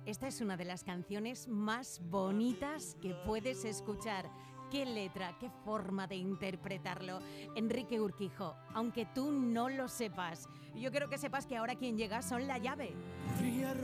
Esta es una de las canciones más bonitas que puedes escuchar. Qué letra, qué forma de interpretarlo. Enrique Urquijo, aunque tú no lo sepas, yo quiero que sepas que ahora quien llega son La Llave. Podría